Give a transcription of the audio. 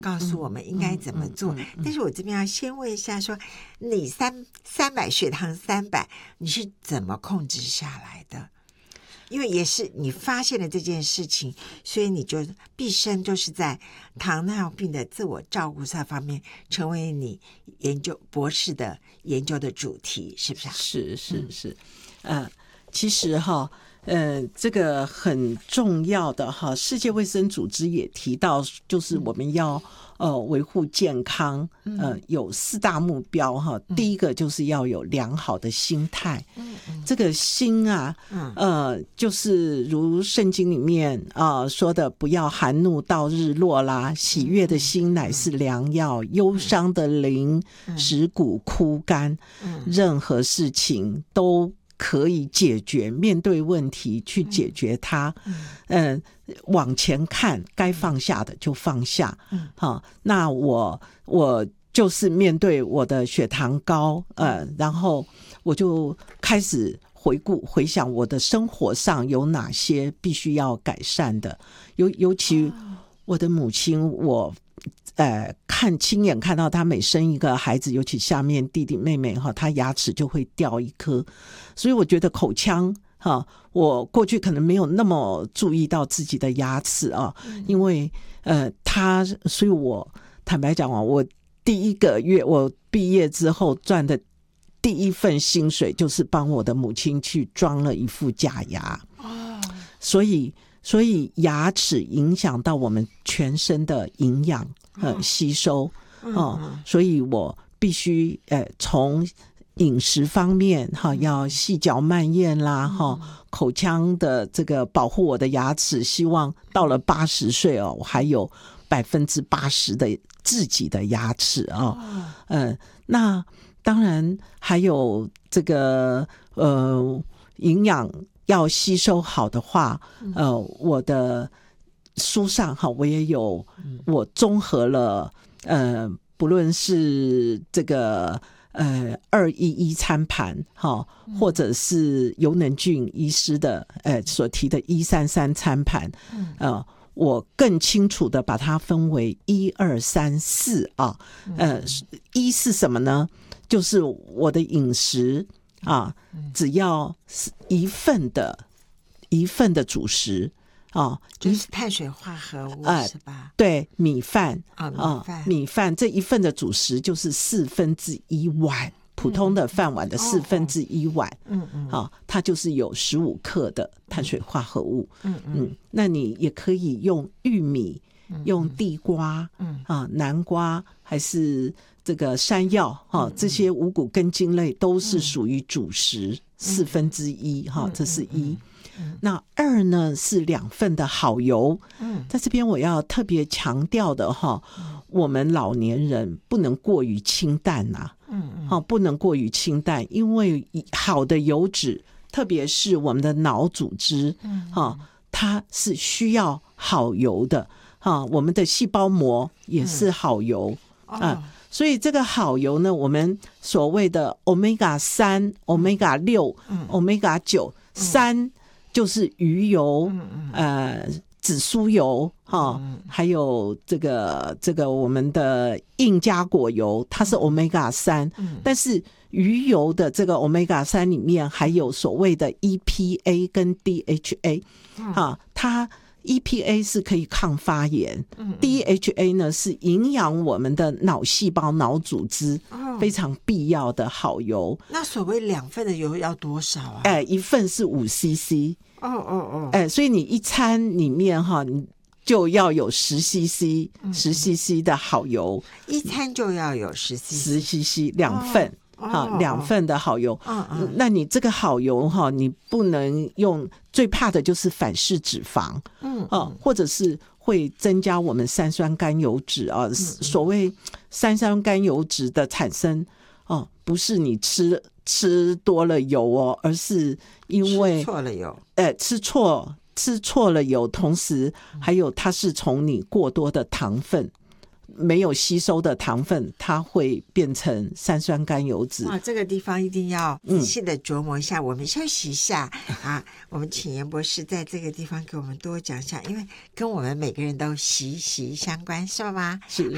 告诉我们应该怎么做。但是我这边要先问一下说，你300血糖300，你是怎么控制下来的？因为也是你发现了这件事情，所以你就毕生就是在糖尿病的自我照顾这方面成为你博士的研究的主题，是不是啊？ 是，其实哈，这个很重要的哈，世界卫生组织也提到，就是我们要维护健康，有4大目标哈。第一个就是要有良好的心态，这个心啊，就是如圣经里面说的，不要含怒到日落啦，喜悦的心乃是良药，忧伤的灵使骨枯干，任何事情都可以解决，面对问题去解决它，往前看，该放下的就放下。那我就是面对我的血糖高，然后我就开始回想我的生活上有哪些必须要改善的，尤其我的母亲，我亲眼看到他每生一个孩子，尤其下面弟弟妹妹他牙齿就会掉一颗，所以我觉得口腔我过去可能没有那么注意到自己的牙齿啊，因为所以我坦白讲我第一个月我毕业之后赚的第一份薪水就是帮我的母亲去装了一副假牙，所以牙齿影响到我们全身的营养吸收，所以我必须从饮食方面要细嚼慢咽啦，口腔的这个保护我的牙齿，希望到了80岁我还有80%的自己的牙齿那当然还有这个营养要吸收好的话，我的书上我也有，我综合了不论是这个211餐盘或者是尤能俊医师的所提的133餐盘，我更清楚的把它分为1、2、3、4一是什么呢？就是我的饮食只要一份的主食就是碳水化合物是吧？ 对，米饭米饭这一份的主食就是1/4碗，普通的饭碗的1/4碗，它就是有15克的碳水化合物，那你也可以用玉米，用地瓜，南瓜，还是这个山药，这些五谷根茎类都是属于主食1/4，这是1。那2呢是2份的好油，在这边我要特别强调的我们老年人不能过于清淡不能过于清淡，因为好的油脂，特别是我们的脑组织它是需要好油的我们的细胞膜也是好油所以这个好油呢，我们所谓的 Omega3、Omega6、Omega9， 3就是鱼油，紫苏油还有这个我们的硬加果油，它是 Omega3，但是鱼油的这个 Omega3 里面还有所谓的 EPA 跟 DHA，它EPA 是可以抗发炎，DHA 呢是营养我们的脑细胞、脑组织非常必要的好油。 那所谓2份的油要多少啊一份是5cc，所以你一餐里面你就要有10cc 的好油， 一餐就要有10cc 2份2份的好油，那你这个好油你不能用，最怕的就是反式脂肪，或者是会增加我们三酸甘油脂所谓三酸甘油脂的产生不是你吃多了油而是因为吃错了油， 吃错了油，同时还有它是从你过多的糖分。没有吸收的糖分，它会变成三酸甘油脂。 这个地方一定要仔细的琢磨一下。我们休息一下我们请严博士在这个地方给我们多讲一下，因为跟我们每个人都息息相关，是吗？ 是。